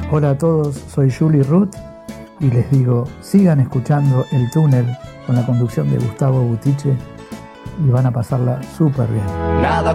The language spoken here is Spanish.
Hola a todos, soy Julie Ruth y les digo, sigan escuchando El Túnel con la conducción de Gustavo Butiche y van a pasarla súper bien. Nada